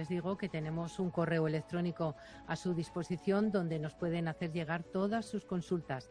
les digo que tenemos un correo electrónico a su disposición donde nos pueden hacer llegar todas sus consultas,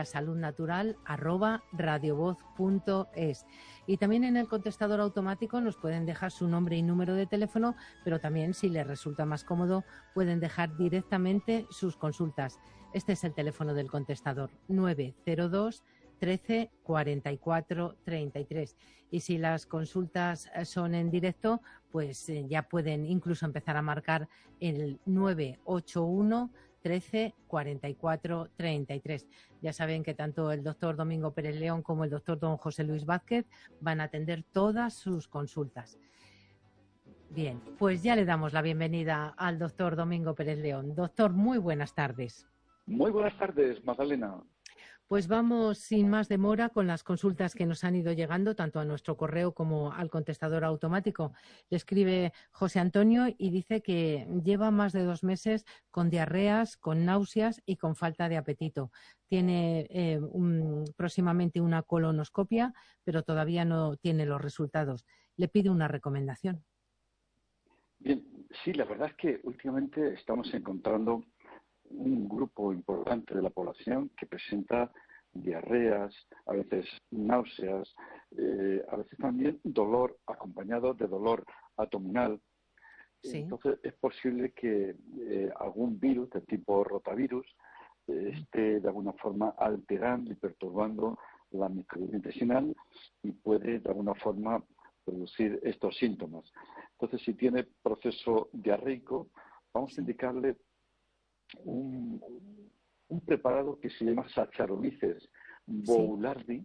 lasaludnatural@radiovoz.es. Y también en el contestador automático nos pueden dejar su nombre y número de teléfono, pero también, si les resulta más cómodo, pueden dejar directamente sus consultas. Este es el teléfono del contestador, 902 13 44 33. Y si las consultas son en directo, pues ya pueden incluso empezar a marcar el 981 13 44 33. Ya saben que tanto el doctor Domingo Pérez León como el doctor don José Luis Vázquez van a atender todas sus consultas. Bien, pues ya le damos la bienvenida al doctor Domingo Pérez León. Doctor, muy buenas tardes. Muy buenas tardes, Magdalena. Pues vamos sin más demora con las consultas que nos han ido llegando, tanto a nuestro correo como al contestador automático. Le escribe José Antonio y dice que lleva más de 2 meses con diarreas, con náuseas y con falta de apetito. Tiene próximamente una colonoscopia, pero todavía no tiene los resultados. Le pide una recomendación. Bien, sí, la verdad es que últimamente estamos encontrando un grupo importante de la población que presenta diarreas, a veces náuseas, a veces también dolor acompañado de dolor abdominal. Sí. Entonces es posible que algún virus de tipo rotavirus esté de alguna forma alterando y perturbando la microbiota intestinal y puede de alguna forma producir estos síntomas. Entonces, si tiene proceso diarreico, vamos a indicarle un preparado que se llama Saccharomyces boulardii,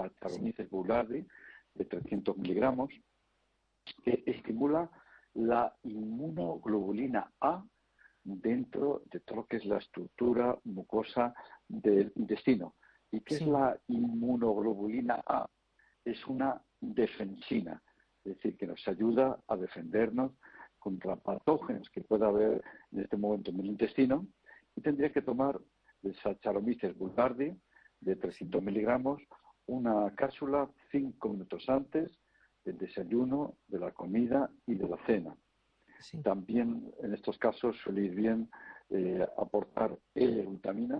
de 300 miligramos, que estimula la inmunoglobulina A dentro de todo lo que es la estructura mucosa del intestino. ¿Y qué es la inmunoglobulina A? Es una defensina, es decir, que nos ayuda a defendernos contra patógenos que pueda haber en este momento en el intestino, y tendría que tomar el Saccharomyces boulardii de 300 miligramos, una cápsula 5 minutos antes del desayuno, de la comida y de la cena. Sí. También en estos casos suele ir bien aportar L-glutamina,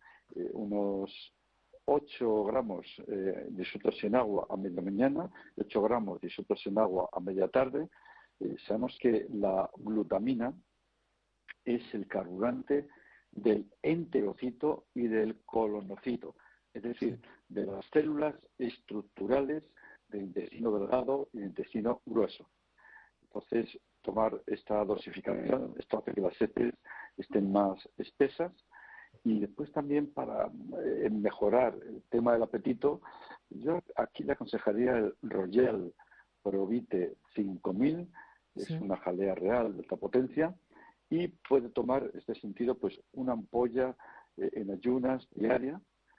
unos 8 gramos disueltos en agua a media mañana, 8 gramos disueltos en agua a media tarde. Sabemos que la glutamina es el carburante del enterocito y del colonocito, es decir, de las células estructurales del intestino delgado y del intestino grueso. Entonces, tomar esta dosificación, esto hace que las heces estén más espesas. Y después también para mejorar el tema del apetito, yo aquí le aconsejaría el Royal Provite 5000, es una jalea real de alta potencia, y puede tomar, en este sentido, pues una ampolla en ayunas diaria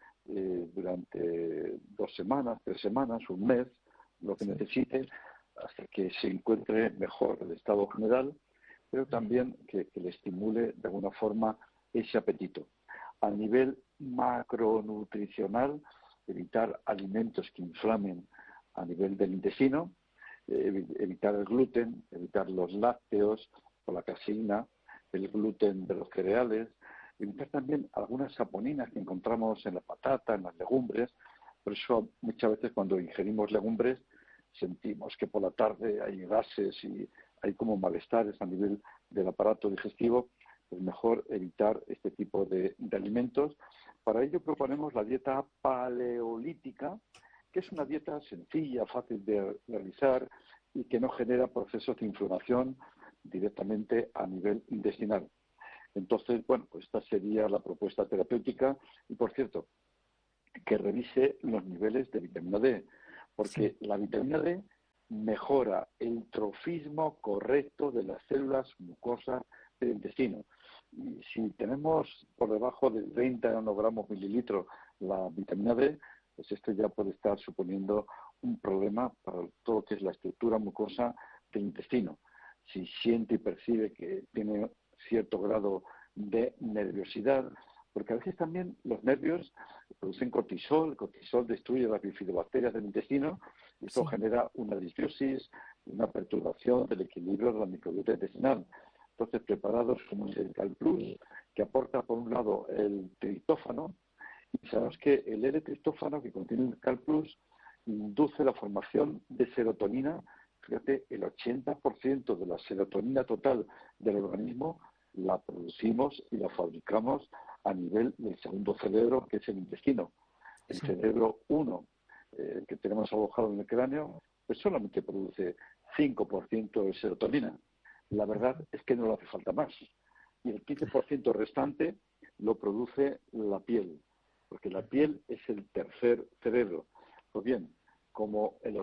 durante 2 semanas, 3 semanas, un mes, lo que necesite, hasta que se encuentre mejor el estado general, pero también que le estimule de alguna forma ese apetito. A nivel macronutricional, evitar alimentos que inflamen a nivel del intestino, evitar el gluten, evitar los lácteos o la caseína, el gluten de los cereales, evitar también algunas saponinas que encontramos en la patata, en las legumbres. Por eso muchas veces cuando ingerimos legumbres sentimos que por la tarde hay gases y hay como malestares a nivel del aparato digestivo. Es mejor evitar este tipo de alimentos. Para ello proponemos la dieta paleolítica, que es una dieta sencilla, fácil de realizar y que no genera procesos de inflamación directamente a nivel intestinal. Entonces, bueno, pues esta sería la propuesta terapéutica. Y, por cierto, que revise los niveles de vitamina D, porque la vitamina D mejora el trofismo correcto de las células mucosas del intestino. Y si tenemos por debajo de 30 nanogramos mililitros la vitamina D, pues esto ya puede estar suponiendo un problema para todo lo que es la estructura mucosa del intestino. Si siente y percibe que tiene cierto grado de nerviosidad, porque a veces también los nervios producen cortisol, el cortisol destruye las bifidobacterias del intestino, y esto Sí, genera una disbiosis, una perturbación del equilibrio de la microbiota intestinal. Entonces, preparados como es el CalPlus, que aporta por un lado el triptófano, y sabemos que el L-triptófano que contiene el CalPlus induce la formación de serotonina. Fíjate, el 80% de la serotonina total del organismo la producimos y la fabricamos a nivel del segundo cerebro, que es el intestino. El sí. cerebro 1, que tenemos alojado en el cráneo, pues solamente produce 5% de serotonina. La verdad es que no le hace falta más. Y el 15% restante lo produce la piel, porque la piel es el tercer cerebro. Pues bien, como el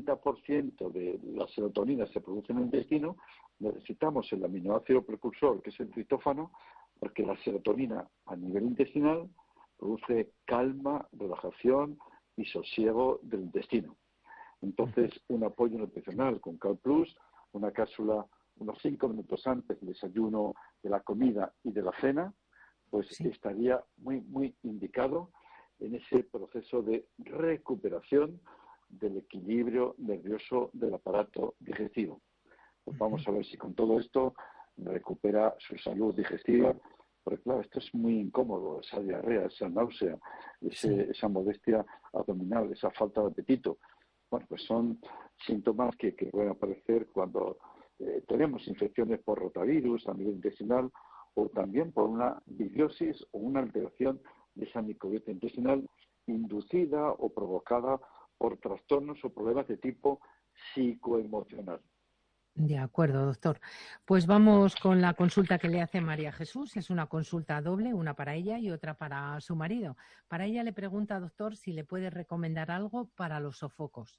80% de la serotonina se produce en el intestino, necesitamos el aminoácido precursor, que es el triptófano, porque la serotonina a nivel intestinal produce calma, relajación y sosiego del intestino. Entonces, un apoyo nutricional con CalPlus, una cápsula unos 5 minutos antes del desayuno, de la comida y de la cena, pues Sí. estaría muy indicado en ese proceso de recuperación del equilibrio nervioso del aparato digestivo. Pues vamos a ver si con todo esto recupera su salud digestiva, porque claro, esto es muy incómodo, esa diarrea, esa náusea, Sí. esa modestia abdominal, esa falta de apetito. Bueno, pues son síntomas que pueden aparecer cuando tenemos infecciones por rotavirus a nivel intestinal o también por una disbiosis o una alteración de esa microbiota intestinal inducida o provocada por trastornos o problemas de tipo psicoemocional. De acuerdo, doctor. Pues vamos con la consulta que le hace María Jesús. Es una consulta doble, una para ella y otra para su marido. Para ella le pregunta, doctor, si le puede recomendar algo para los sofocos.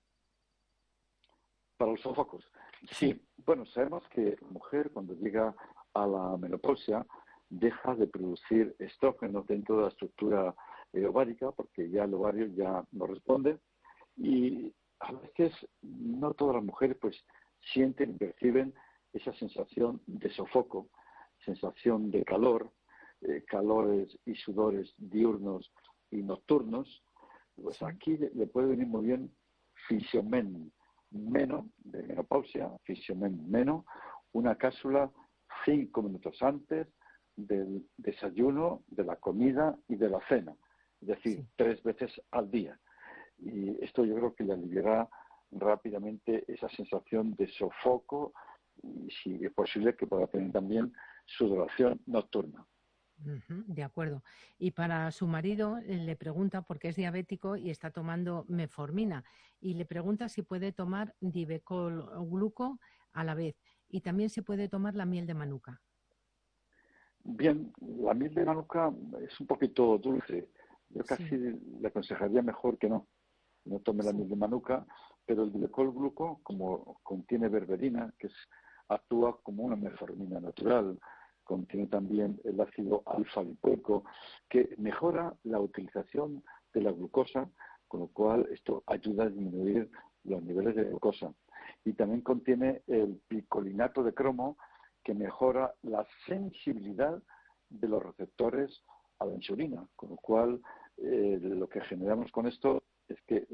Para los sofocos. Sí, Sí, bueno, sabemos que la mujer cuando llega a la menopausia deja de producir estrógenos dentro de la estructura ovárica porque ya el ovario ya no responde y a veces no todas las mujeres pues sienten y perciben esa sensación de sofoco, sensación de calor, calores y sudores diurnos y nocturnos. Pues sí, aquí le puede venir muy bien Fisiomen Meno, de menopausia, Fisiomen Meno, una cápsula 5 minutos antes del desayuno, de la comida y de la cena, es decir, sí. 3 veces al día. Y esto yo creo que le aliviará rápidamente esa sensación de sofoco y, si es posible, que pueda tener también sudoración nocturna. Ujú, de acuerdo. Y para su marido le pregunta, porque es diabético y está tomando metformina, y le pregunta si puede tomar Divecol gluco a la vez y también si puede tomar la miel de manuka. Bien, la miel de manuka es un poquito dulce. Yo casi Sí, le aconsejaría mejor que no tome la sí, miel de manuka, pero el glicol gluco, como contiene berberina, actúa como una metformina natural, contiene también el ácido alfa-lipoico, que mejora la utilización de la glucosa, con lo cual esto ayuda a disminuir los niveles de glucosa. Y también contiene el picolinato de cromo, que mejora la sensibilidad de los receptores a la insulina, con lo cual lo que generamos con esto es que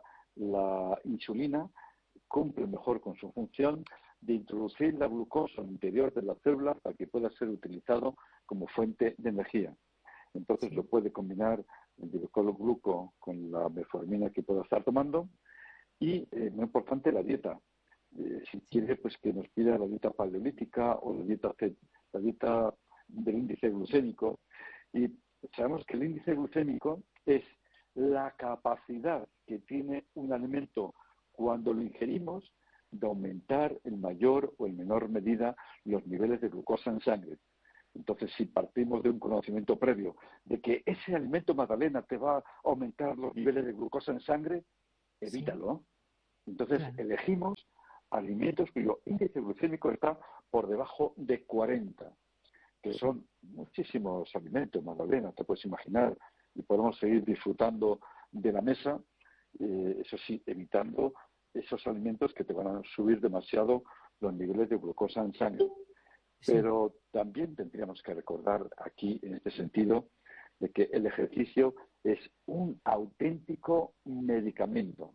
la insulina cumple mejor con su función de introducir la glucosa en el interior de las células para que pueda ser utilizado como fuente de energía. Entonces lo sí, puede combinar el gluco con la metformina que pueda estar tomando y, muy importante, la dieta. Si sí, quiere, pues que nos pida la dieta paleolítica o la dieta del índice glucémico. Y sabemos que el índice glucémico es la capacidad que tiene un alimento cuando lo ingerimos de aumentar en mayor o en menor medida los niveles de glucosa en sangre. Entonces, si partimos de un conocimiento previo de que ese alimento, Magdalena, te va a aumentar los niveles de glucosa en sangre, sí, evítalo. Entonces, claro. elegimos alimentos cuyo índice glucémico está por debajo de 40, que son muchísimos alimentos, Magdalena, te puedes imaginar, y podemos seguir disfrutando de la mesa, eso sí, evitando esos alimentos que te van a subir demasiado los niveles de glucosa en sangre. Sí, Pero también tendríamos que recordar aquí, en este sentido, de que el ejercicio es un auténtico medicamento.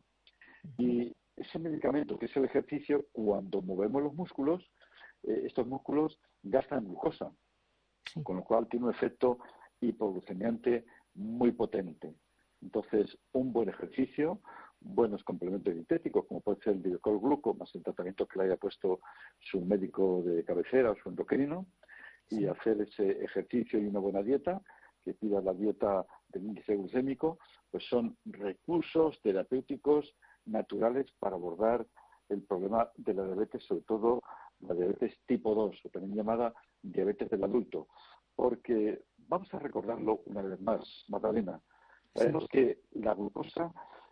Y ese medicamento, que es el ejercicio, cuando movemos los músculos, estos músculos gastan glucosa, Sí. con lo cual tiene un efecto hipoglucemiante muy potente. Entonces, un buen ejercicio, buenos complementos dietéticos, como puede ser el Bidecol Gluco, más el tratamiento que le haya puesto su médico de cabecera o su endocrino, y hacer ese ejercicio y una buena dieta, que pida la dieta del índice glucémico, pues son recursos terapéuticos naturales para abordar el problema de la diabetes, sobre todo la diabetes tipo 2, o también llamada diabetes del adulto. Porque vamos a recordarlo una vez más, Magdalena. Sabemos que la glucosa,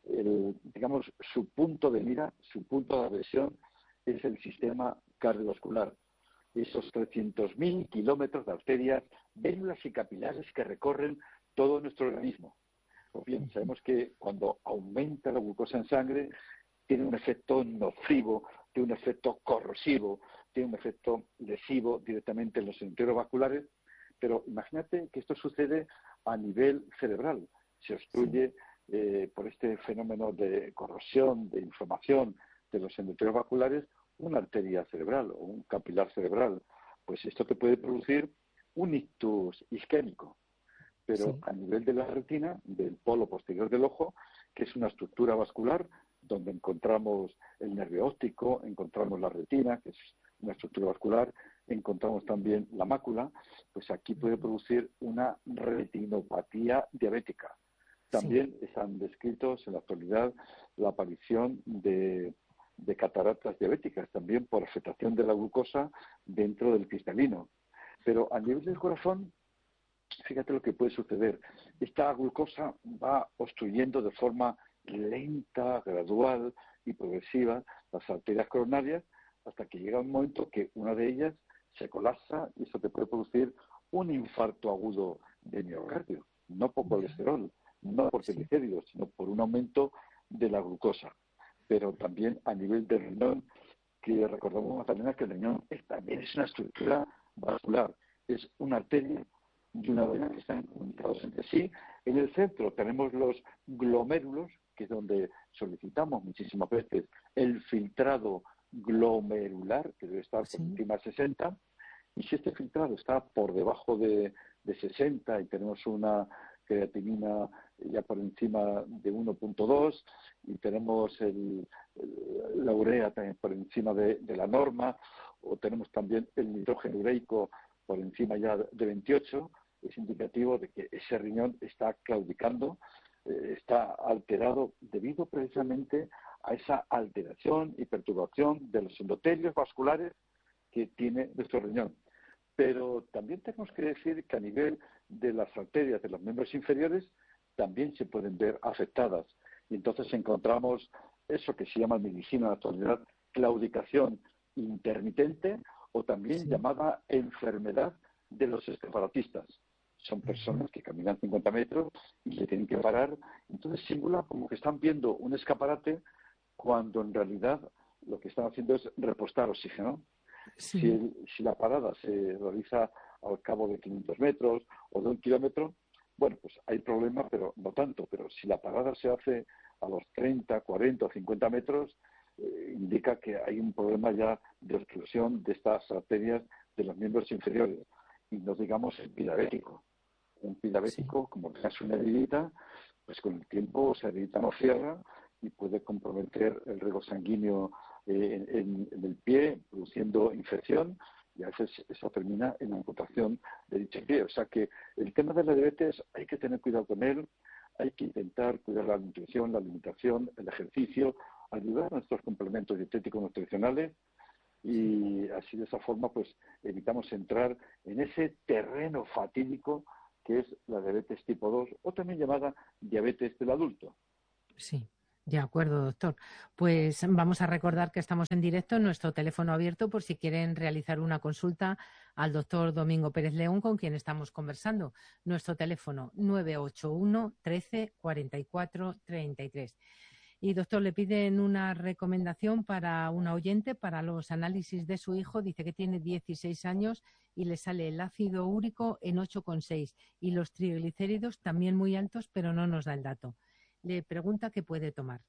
digamos, su punto de mira, su punto de adhesión es el sistema cardiovascular. Esos 300.000 kilómetros de arterias, vénulas y capilares que recorren todo nuestro organismo. Pues bien, sabemos que cuando aumenta la glucosa en sangre, tiene un efecto nocivo, tiene un efecto corrosivo, tiene un efecto lesivo directamente en los enteros vasculares, pero imagínate que esto sucede a nivel cerebral. Se obstruye por este fenómeno de corrosión, de inflamación de los endotelos vasculares, una arteria cerebral o un capilar cerebral. Pues esto te puede producir un ictus isquémico. Pero a nivel de la retina, del polo posterior del ojo, que es una estructura vascular donde encontramos el nervio óptico, encontramos la retina, que es una estructura vascular, encontramos también la mácula, pues aquí puede producir una retinopatía diabética. También están descritos en la actualidad la aparición de cataratas diabéticas, también por afectación de la glucosa dentro del cristalino. Pero a nivel del corazón, fíjate lo que puede suceder. Esta glucosa va obstruyendo de forma lenta, gradual y progresiva las arterias coronarias hasta que llega un momento que una de ellas se colapsa y eso te puede producir un infarto agudo de miocardio, no por colesterol, no por triglicéridos, sino por un aumento de la glucosa. Pero también a nivel del riñón, que recordamos, Magdalena, que el riñón también es una estructura vascular, es una arteria y una vena que están conectados entre sí. En el centro tenemos los glomérulos, que es donde solicitamos muchísimas veces el filtrado glomerular, que debe estar por encima de 60, y si este filtrado está por debajo de 60 y tenemos una creatinina ya por encima de 1.2 y tenemos la urea también por encima de la norma, o tenemos también el nitrógeno ureico por encima ya de 28, es indicativo de que ese riñón está claudicando, está alterado debido precisamente a esa alteración y perturbación de los endotelios vasculares que tiene nuestro riñón. Pero también tenemos que decir que a nivel de las arterias de los miembros inferiores también se pueden ver afectadas. Y entonces encontramos eso que se llama en medicina en la actualidad claudicación intermitente o también llamada enfermedad de los escaparatistas. Son personas que caminan 50 metros y se tienen que parar. Entonces simula como que están viendo un escaparate cuando en realidad lo que están haciendo es repostar oxígeno. Si la parada se realiza al cabo de 500 metros o de 1 kilómetro, bueno, pues hay problema, pero no tanto. Pero si la parada se hace a los 30, 40 o 50 metros, indica que hay un problema ya de obstrucción de estas arterias de los miembros inferiores. Y no digamos el pie diabético. Un pie diabético, como tengas una heridita, pues con el tiempo esa heridita no cierra y puede comprometer el riego sanguíneo en el pie, produciendo infección, y a veces eso termina en la amputación de dicho pie. O sea que el tema de la diabetes hay que tener cuidado con él, hay que intentar cuidar la nutrición, la alimentación, el ejercicio, ayudar a nuestros complementos dietéticos nutricionales, y así de esa forma pues evitamos entrar en ese terreno fatídico que es la diabetes tipo 2 o también llamada diabetes del adulto. Sí, de acuerdo, doctor. Pues vamos a recordar que estamos en directo en nuestro teléfono abierto por si quieren realizar una consulta al doctor Domingo Pérez León, con quien estamos conversando. Nuestro teléfono 981 13 44 33. Y doctor, le piden una recomendación para una oyente para los análisis de su hijo. Dice que tiene 16 años y le sale el ácido úrico en 8,6 y los triglicéridos también muy altos, pero no nos da el dato. Le pregunta qué puede tomar.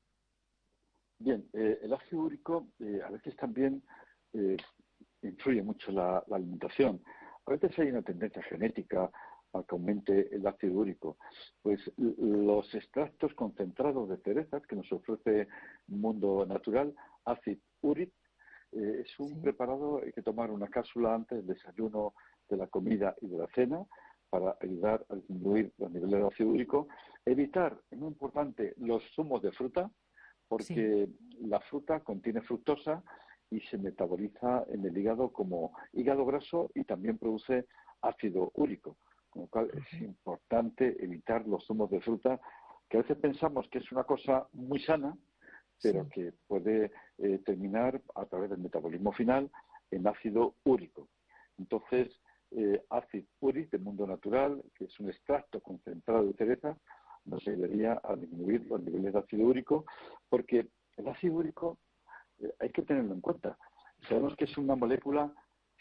Bien, el ácido úrico a veces también eh, influye mucho la alimentación. A veces hay una tendencia genética a que aumente el ácido úrico. Pues los extractos concentrados de cerezas que nos ofrece Mundo Natural, Acid Uric, es un preparado, hay que tomar una cápsula antes del desayuno, de la comida y de la cena para ayudar a disminuir los niveles de ácido úrico. Evitar, es muy importante, los zumos de fruta, porque la fruta contiene fructosa y se metaboliza en el hígado como hígado graso y también produce ácido úrico, con lo cual es importante evitar los zumos de fruta, que a veces pensamos que es una cosa muy sana, pero que puede terminar a través del metabolismo final en ácido úrico. Entonces, ácido úrico de Mundo Natural, que es un extracto concentrado de cereza, nos ayudaría a disminuir los niveles de ácido úrico, porque el ácido úrico hay que tenerlo en cuenta. Sabemos que es una molécula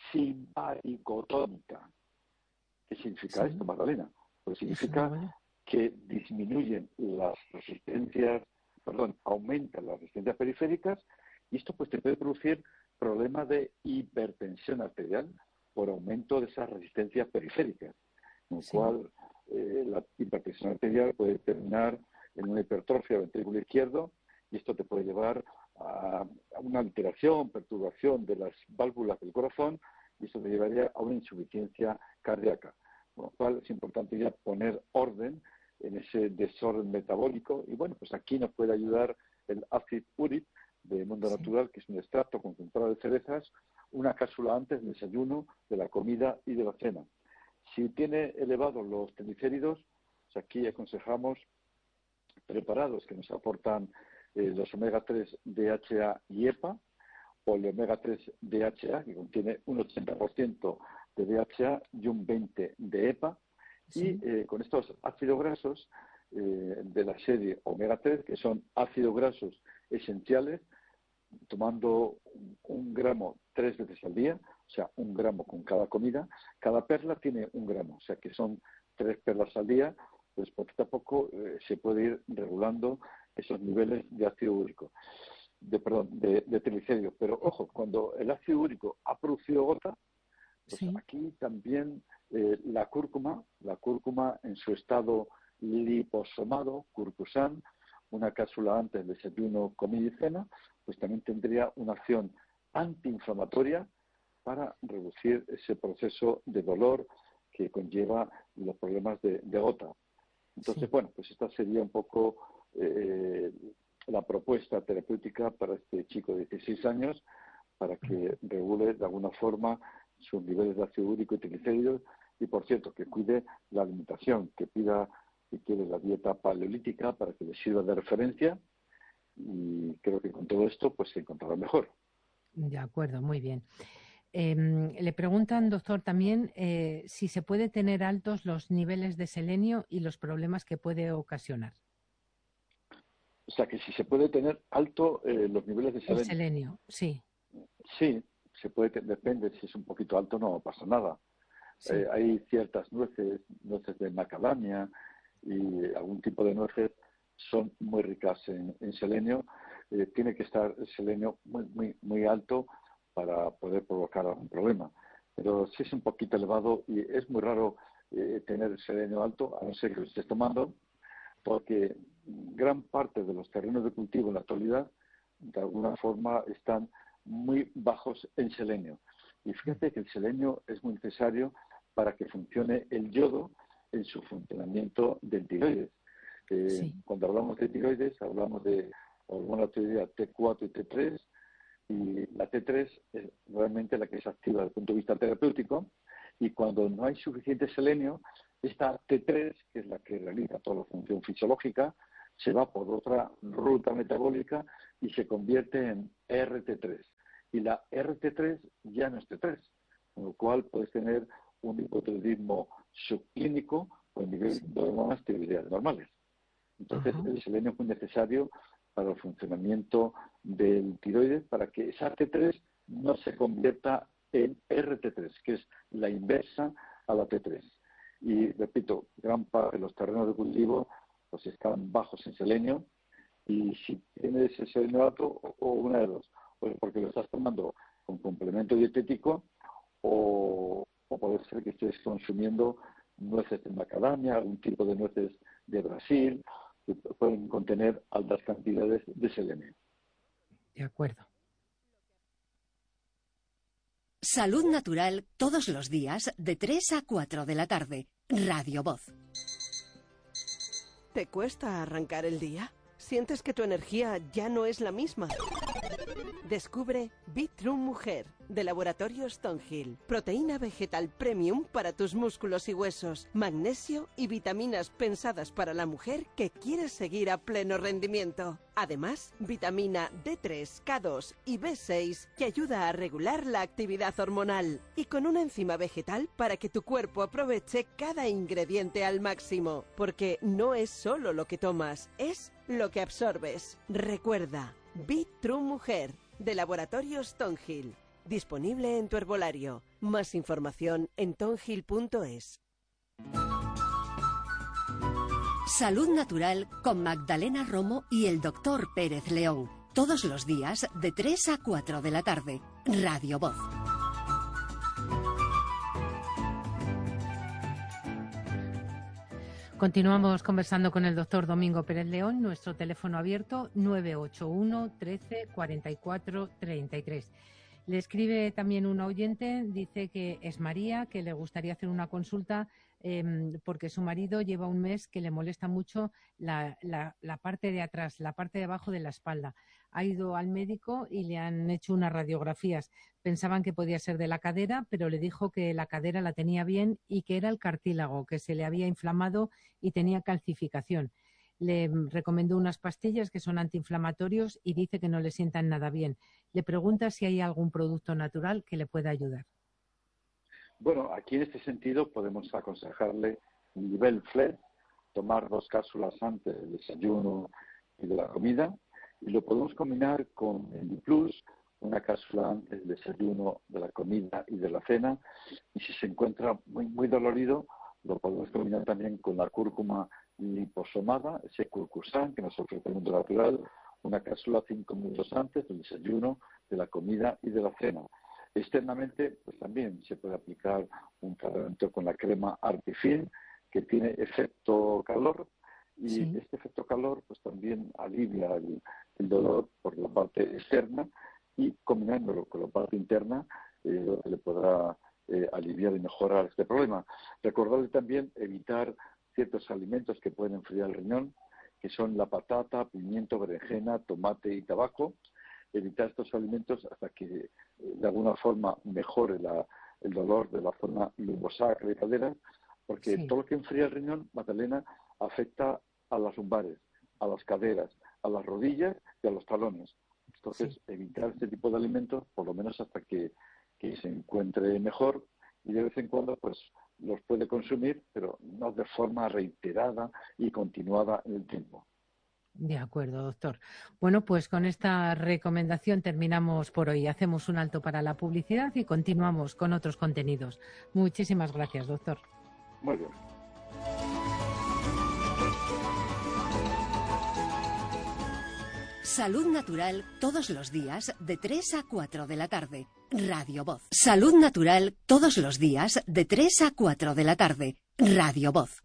simpaticotónica. ¿Qué significa esto, Magdalena? Pues significa que disminuyen las resistencias, aumentan las resistencias periféricas, y esto pues te puede producir problemas de hipertensión arterial por aumento de esas resistencias periféricas, con lo cual la hipertensión arterial puede terminar en una hipertrofia del ventrículo izquierdo, y esto te puede llevar a una alteración, perturbación de las válvulas del corazón, y eso te llevaría a una insuficiencia cardíaca. Con lo cual es importante ya poner orden en ese desorden metabólico, y bueno, pues aquí nos puede ayudar el ácido úrico de Mundo Natural, que es un extracto concentrado de cerezas, una cápsula antes del desayuno, de la comida y de la cena. Si tiene elevados los triglicéridos, pues aquí aconsejamos preparados que nos aportan los omega 3 DHA y EPA, o el omega 3 DHA, que contiene un 80% de DHA y un 20% de EPA, y con estos ácidos grasos de la serie omega 3, que son ácidos grasos esenciales, tomando 1 gramo 3 veces al día, o sea, 1 gramo con cada comida. Cada perla tiene 1 gramo, o sea que son 3 perlas al día, pues poquito a poco se puede ir regulando esos niveles de ácido úrico, de triglicéridos. Pero ojo, cuando el ácido úrico ha producido gota, pues aquí también la cúrcuma en su estado liposomado, curcusan, una cápsula antes del desayuno, comida y cena, pues también tendría una acción antiinflamatoria para reducir ese proceso de dolor que conlleva los problemas de gota. Entonces, bueno, pues esta sería un poco la propuesta terapéutica para este chico de 16 años, para que regule de alguna forma sus niveles de ácido úrico y triglicéridos, y por cierto, que cuide la alimentación, que pida, si quiere, la dieta paleolítica para que le sirva de referencia, y creo que con todo esto pues se encontrará mejor. De acuerdo, muy bien. Le preguntan, doctor, también si se puede tener altos los niveles de selenio y los problemas que puede ocasionar. O sea, que si se puede tener alto los niveles de selenio. El selenio, sí. Sí, se puede, depende, si es un poquito alto no pasa nada. Hay ciertas nueces de macadamia y algún tipo de nueces son muy ricas en selenio. Tiene que estar el selenio muy alto para poder provocar algún problema. Pero si es un poquito elevado, y es muy raro tener el selenio alto, a no ser que lo estés tomando, porque gran parte de los terrenos de cultivo en la actualidad, de alguna forma, están muy bajos en selenio. Y fíjate que el selenio es muy necesario para que funcione el yodo en su funcionamiento del tiroides. Cuando hablamos de tiroides, hablamos de hormona tiroidea T4 y T3, y la T3 es realmente la que se activa desde el punto de vista terapéutico, y cuando no hay suficiente selenio, esta T3, que es la que realiza toda la función fisiológica, se va por otra ruta metabólica y se convierte en RT3. Y la RT3 ya no es T3, con lo cual puedes tener un hipotiroidismo subclínico con niveles de hormonas tiroideas normales. Entonces, el selenio es muy necesario para el funcionamiento del tiroides, para que esa T3 no se convierta en RT3, que es la inversa a la T3. Y repito, gran parte de los terrenos de cultivo pues están bajos en selenio, y si tienes el selenio alto, o una de dos, pues porque lo estás tomando con complemento dietético, o puede ser que estés consumiendo nueces de macadamia, algún tipo de nueces de Brasil, que pueden contener altas cantidades de selenio. De acuerdo. Salud Natural todos los días de 3 a 4 de la tarde. Radio Voz. ¿Te cuesta arrancar el día? ¿Sientes que tu energía ya no es la misma? Descubre Bitrun Mujer, de Laboratorio Stonehill. Proteína vegetal premium para tus músculos y huesos. Magnesio y vitaminas pensadas para la mujer que quiere seguir a pleno rendimiento. Además, vitamina D3, K2 y B6 que ayuda a regular la actividad hormonal. Y con una enzima vegetal para que tu cuerpo aproveche cada ingrediente al máximo. Porque no es solo lo que tomas, es lo que absorbes. Recuerda, Bitrun Mujer, de Laboratorio Stonehill. Disponible en tu herbolario. Más información en tonhill.es. Salud Natural con Magdalena Romo y el Dr. Pérez León. Todos los días de 3 a 4 de la tarde. Radio Voz. Continuamos conversando con el doctor Domingo Pérez León. Nuestro teléfono abierto 981 13 44 33. Le escribe también un oyente, dice que es María, que le gustaría hacer una consulta porque su marido lleva un mes que le molesta mucho la parte de atrás, la parte de abajo de la espalda. Ha ido al médico y le han hecho unas radiografías. Pensaban que podía ser de la cadera, pero le dijo que la cadera la tenía bien y que era el cartílago, que se le había inflamado y tenía calcificación. Le recomendó unas pastillas que son antiinflamatorios y dice que no le sientan nada bien. Le pregunta si hay algún producto natural que le pueda ayudar. Bueno, aquí en este sentido podemos aconsejarle nivel FLEX, tomar 2 cápsulas antes del desayuno y de la comida, y lo podemos combinar con el Plus, una cápsula antes del desayuno, de la comida y de la cena, y si se encuentra muy dolorido, lo podemos combinar también con la cúrcuma liposomada, ese curcusan que nos ofrece el mundo natural, una cápsula 5 minutos antes del desayuno, de la comida y de la cena. Externamente, pues también se puede aplicar un tratamiento con la crema Artifin, que tiene efecto calor, y sí, este efecto calor pues también alivia el dolor por la parte externa, y combinándolo con la parte interna le podrá aliviar y mejorar este problema. Recordarle también evitar ciertos alimentos que pueden enfriar el riñón, que son la patata, pimiento, berenjena, tomate y tabaco. Evitar estos alimentos hasta que de alguna forma mejore el dolor de la zona lumbosacra y cadera, porque sí, todo lo que enfría el riñón, Magdalena, afecta a las lumbares, a las caderas, a las rodillas y a los talones. Entonces, sí, evitar este tipo de alimentos, por lo menos hasta que se encuentre mejor, y de vez en cuando pues los puede consumir, pero no de forma reiterada y continuada en el tiempo. De acuerdo, doctor. Bueno, pues con esta recomendación terminamos por hoy. Hacemos un alto para la publicidad y continuamos con otros contenidos. Muchísimas gracias, doctor. Muy bien. Salud Natural todos los días de 3 a 4 de la tarde. Radio Voz. Salud Natural todos los días de 3 a 4 de la tarde. Radio Voz.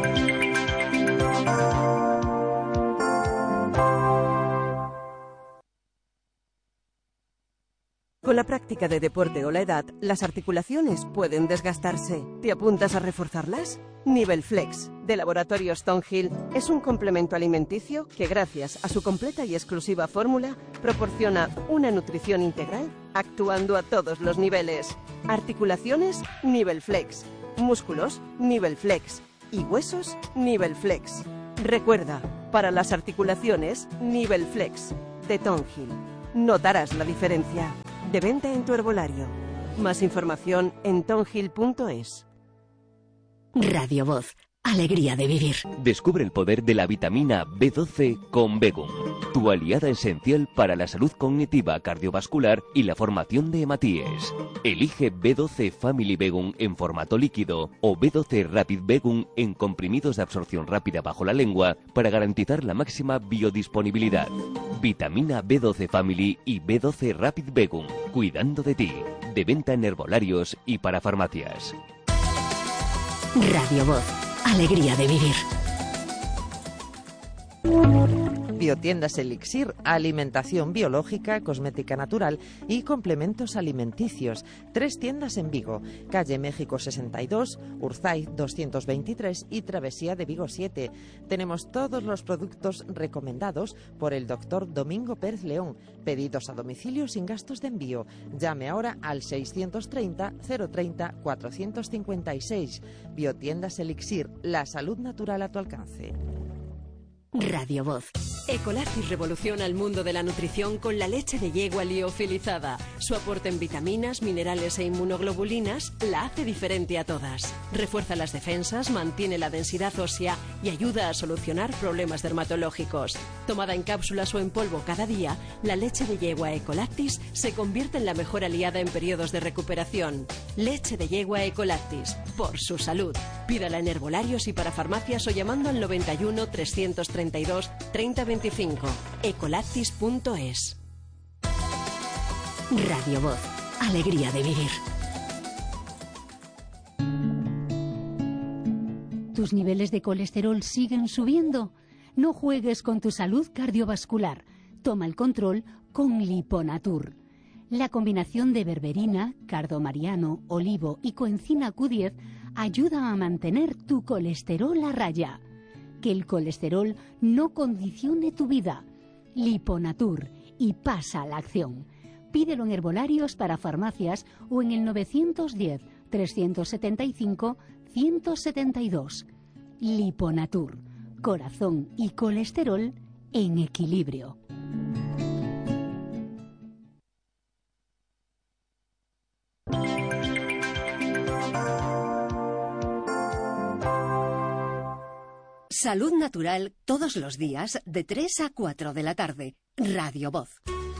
Con la práctica de deporte o la edad, las articulaciones pueden desgastarse. ¿Te apuntas a reforzarlas? Nivel Flex, de Laboratorio Stonehill, es un complemento alimenticio que, gracias a su completa y exclusiva fórmula, proporciona una nutrición integral, actuando a todos los niveles. Articulaciones, Nivel Flex. Músculos, Nivel Flex. Y huesos, Nivel Flex. Recuerda, para las articulaciones, Nivel Flex, de Tonhill. Notarás la diferencia. De venta en tu herbolario. Más información en tonhill.es. Radio Voz. alegría de vivir. Descubre el poder de la vitamina B12 con Begum, tu aliada esencial para la salud cognitiva, cardiovascular y la formación de hematíes. Elige B12 Family Begum en formato líquido o B12 Rapid Begum en comprimidos de absorción rápida bajo la lengua para garantizar la máxima biodisponibilidad. Vitamina B12 Family y B12 Rapid Begum, cuidando de ti. De venta en herbolarios y para farmacias. Radio Voz, alegría de vivir. Biotiendas Elixir, alimentación biológica, cosmética natural y complementos alimenticios. 3 tiendas en Vigo, calle México 62, Urzaiz 223 y Travesía de Vigo 7. Tenemos todos los productos recomendados por el doctor Domingo Pérez León. Pedidos a domicilio sin gastos de envío. Llame ahora al 630 030 456. Biotiendas Elixir, la salud natural a tu alcance. Radio Voz. Ecolactis revoluciona el mundo de la nutrición con la leche de yegua liofilizada. Su aporte en vitaminas, minerales e inmunoglobulinas la hace diferente a todas. Refuerza las defensas, mantiene la densidad ósea y ayuda a solucionar problemas dermatológicos. Tomada en cápsulas o en polvo cada día, la leche de yegua Ecolactis se convierte en la mejor aliada en periodos de recuperación. Leche de yegua Ecolactis, por su salud. Pídala en herbolarios y para farmacias o llamando al 91 332 3025. Ecolactis.es. Radio Voz, alegría de vivir. ¿Tus niveles de colesterol siguen subiendo? No juegues con tu salud cardiovascular. Toma el control con Liponatur. La combinación de berberina, cardomariano, olivo y coenzima Q10 ayuda a mantener tu colesterol a raya. Que el colesterol no condicione tu vida. Liponatur, y pasa a la acción. Pídelo en herbolarios para farmacias o en el 910 375 172. Liponatur, corazón y colesterol en equilibrio. Salud natural todos los días de 3 a 4 de la tarde. Radio Voz.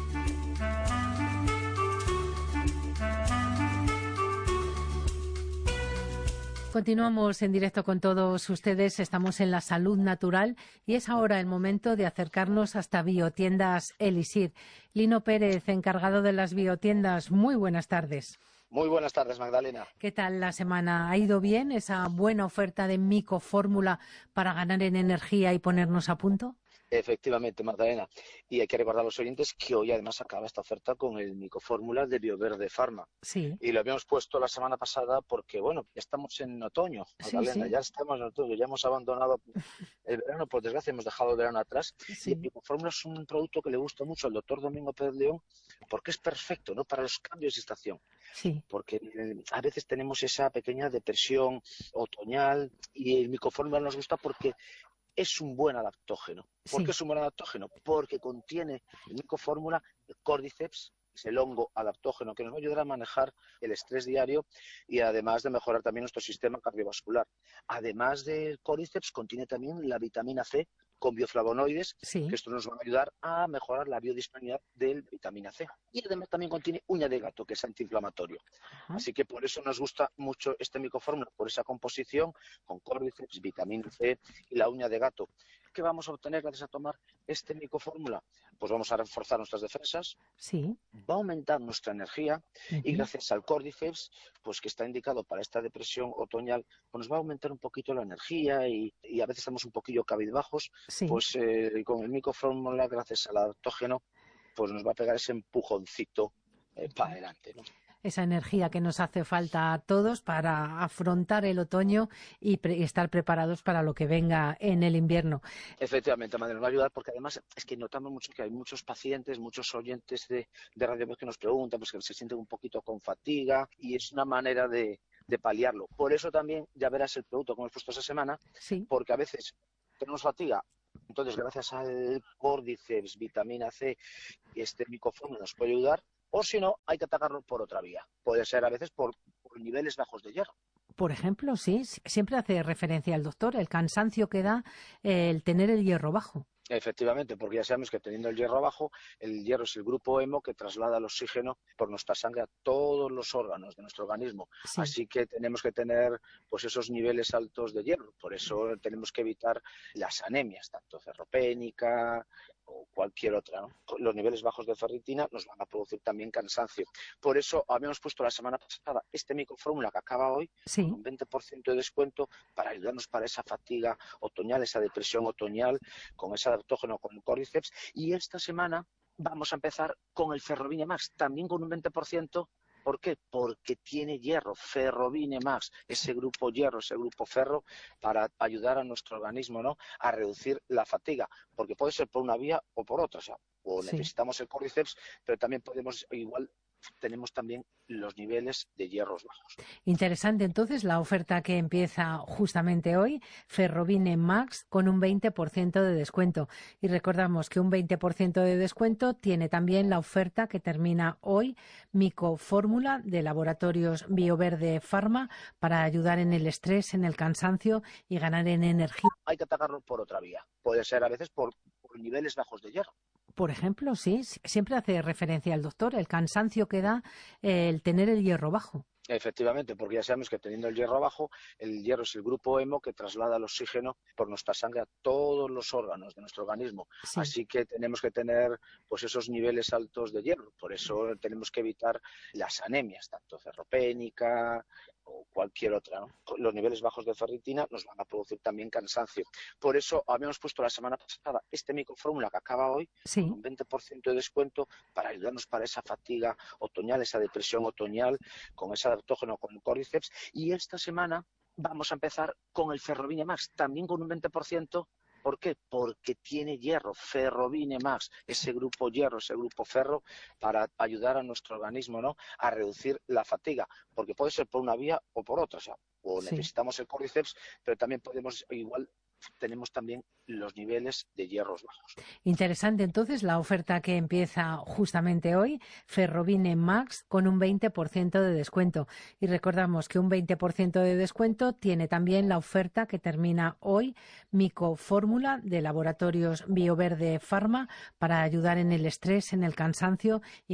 Continuamos en directo con todos ustedes. Estamos en la salud natural y es ahora el momento de acercarnos hasta Biotiendas Elixir. Lino Pérez, encargado de las biotiendas. Muy buenas tardes. Muy buenas tardes, Magdalena. ¿Qué tal la semana? ¿Ha ido bien esa buena oferta de micofórmula para ganar en energía y ponernos a punto? Efectivamente, Magdalena. Y hay que recordar a los oyentes que hoy además acaba esta oferta con el micofórmula de Bioverde Pharma. Sí. Y lo habíamos puesto la semana pasada porque, bueno, ya estamos en otoño, Magdalena. Sí, sí. Ya estamos en otoño, ya hemos abandonado el verano, por desgracia hemos dejado el verano atrás. Sí. Y el micofórmula es un producto que le gusta mucho al doctor Domingo Pérez León porque es perfecto, ¿no?, para los cambios de estación. Sí. Porque a veces tenemos esa pequeña depresión otoñal y el micofórmula nos gusta porque es un buen adaptógeno. ¿Por qué es un buen adaptógeno? Porque contiene el micofórmula el Cordyceps, es el hongo adaptógeno que nos va a ayudar a manejar el estrés diario y además de mejorar también nuestro sistema cardiovascular. Además del Cordyceps, contiene también la vitamina C con bioflavonoides, que esto nos va a ayudar a mejorar la biodisponibilidad de vitamina C. Y además también contiene uña de gato, que es antiinflamatorio. Así que por eso nos gusta mucho este micofórmula, por esa composición con Cordyceps, vitamina C y la uña de gato. ¿Qué vamos a obtener gracias a tomar este micofórmula? Pues vamos a reforzar nuestras defensas, va a aumentar nuestra energía y gracias al Cordyceps, pues que está indicado para esta depresión otoñal, pues nos va a aumentar un poquito la energía y a veces estamos un poquillo cabizbajos, pues con el micofórmula, gracias al adaptógeno, pues nos va a pegar ese empujoncito para adelante, ¿no? Esa energía que nos hace falta a todos para afrontar el otoño y estar preparados para lo que venga en el invierno. Efectivamente, Madre, nos va a ayudar porque además es que notamos mucho que hay muchos pacientes, muchos oyentes de Radio Voz que nos preguntan, pues que se sienten un poquito con fatiga y es una manera de paliarlo. Por eso también ya verás el producto que hemos puesto esta semana, porque a veces tenemos fatiga. Entonces, gracias al Cordyceps, vitamina C y este micofórmula nos puede ayudar. O si no, hay que atacarlo por otra vía. Puede ser a veces por niveles bajos de hierro. Por ejemplo, sí, siempre hace referencia al doctor, el cansancio que da el tener el hierro bajo. Efectivamente, porque ya sabemos que teniendo el hierro bajo, el hierro es el grupo hemo que traslada el oxígeno por nuestra sangre a todos los órganos de nuestro organismo. Sí. Así que tenemos que tener pues esos niveles altos de hierro. Por eso tenemos que evitar las anemias, tanto ferropénica o cualquier otra, ¿no? Los niveles bajos de ferritina nos van a producir también cansancio. Por eso habíamos puesto la semana pasada este microfórmula que acaba hoy, sí, con un 20% de descuento para ayudarnos para esa fatiga otoñal, esa depresión otoñal, con ese adaptógeno con el Cordyceps. Y esta semana vamos a empezar con el Ferrovine Max, también con un 20%. ¿Por qué? Porque tiene hierro, Ferrovine Max, ese grupo hierro, ese grupo ferro, para ayudar a nuestro organismo, ¿no?, a reducir la fatiga, porque puede ser por una vía o por otra, o sea, o sí, necesitamos el Cordyceps, pero también podemos, igual tenemos también los niveles de hierros bajos. Interesante, entonces, la oferta que empieza justamente hoy, Ferrovine Max, con un 20% de descuento. Y recordamos que un 20% de descuento tiene también la oferta que termina hoy, Micofórmula de Laboratorios Bioverde Pharma, para ayudar en el estrés, en el cansancio y ganar en energía. Hay que atacarlo por otra vía. Puede ser a veces por niveles bajos de hierro. Por ejemplo, sí, siempre hace referencia al doctor, el cansancio que da el tener el hierro bajo. Efectivamente, porque ya sabemos que teniendo el hierro bajo, el hierro es el grupo hemo que traslada el oxígeno por nuestra sangre a todos los órganos de nuestro organismo. Sí. Así que tenemos que tener pues esos niveles altos de hierro. Por eso tenemos que evitar las anemias, tanto ferropénica o cualquier otra, ¿no? Los niveles bajos de ferritina nos van a producir también cansancio. Por eso habíamos puesto la semana pasada este microfórmula que acaba hoy, sí, con un 20% de descuento para ayudarnos para esa fatiga otoñal, esa depresión otoñal, con ese adaptógeno con el Cordyceps. Y esta semana vamos a empezar con el Ferrovine Max, también con un 20%. ¿Por qué? Porque tiene hierro, Ferrovine Max, ese grupo hierro, ese grupo ferro, para ayudar a nuestro organismo, ¿no?, a reducir la fatiga, porque puede ser por una vía o por otra, o sea, o sí, necesitamos el Cordyceps, pero también podemos, igual tenemos también los niveles de hierros bajos. Interesante, entonces, la oferta que empieza justamente hoy, Ferrovine Max, con un 20% de descuento. Y recordamos que un 20% de descuento tiene también la oferta que termina hoy, Micofórmula de Laboratorios Bioverde Pharma, para ayudar en el estrés, en el cansancio y